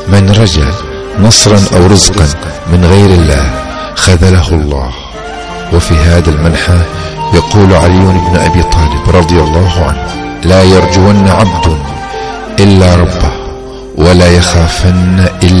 من رجا نصرا أو رزقا من غير الله خذله الله. وفي هذا المنحى يقول علي بن أبي طالب رضي الله عنه: لا يرجون عبد إلا ربه ولا يخافن إلا